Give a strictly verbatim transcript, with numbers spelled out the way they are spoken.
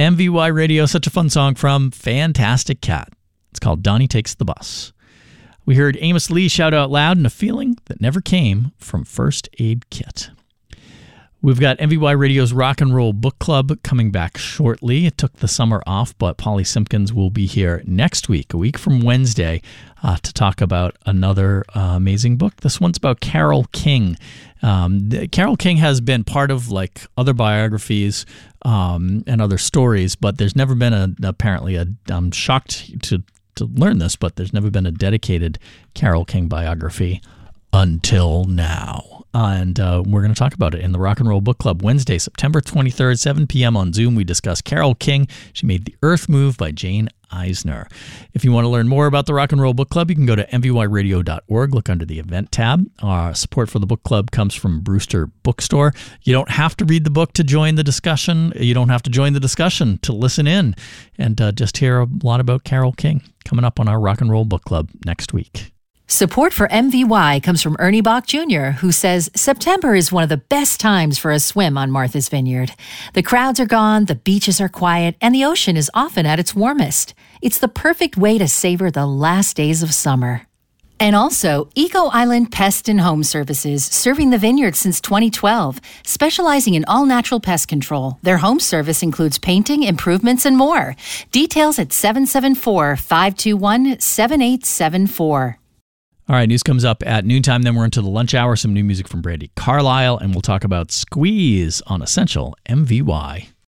M V Y Radio, such a fun song from Fantastic Cat. It's called Donnie Takes the Bus. We heard Amos Lee shout out loud in a feeling that never came from First Aid Kit. We've got M V Y Radio's Rock and Roll Book Club coming back shortly. It took the summer off, but Polly Simpkins will be here next week, a week from Wednesday, uh, to talk about another uh, amazing book. This one's about Carole King. Um, the, Carole King has been part of like other biographies um, and other stories, but there's never been a apparently a. I'm shocked to to learn this, but there's never been a dedicated Carole King biography until now. And uh, we're going to talk about it in the Rock and Roll Book Club Wednesday, September twenty-third, seven p.m. on Zoom. We discuss Carole King. She Made the Earth Move by Jane Eisner. If you want to learn more about the Rock and Roll Book Club, you can go to m v y radio dot org, look under the event tab. Our support for the book club comes from Brewster Bookstore. You don't have to read the book to join the discussion. You don't have to join the discussion to listen in and uh, just hear a lot about Carole King coming up on our Rock and Roll Book Club next week. Support for M V Y comes from Ernie Bach Junior, who says September is one of the best times for a swim on Martha's Vineyard. The crowds are gone, the beaches are quiet, and the ocean is often at its warmest. It's the perfect way to savor the last days of summer. And also, Eco Island Pest and Home Services, serving the vineyard since twenty twelve, specializing in all-natural pest control. Their home service includes painting, improvements, and more. Details at seven seven four, five two one, seven eight seven four. All right, news comes up at noontime. Then we're into the lunch hour. Some new music from Brandi Carlile, and we'll talk about Squeeze on Essential M V Y.